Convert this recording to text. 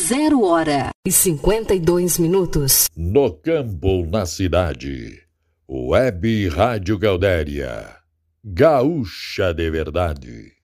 0h52. No campo ou na cidade. Web Rádio Gaudéria. Gaúcha de verdade.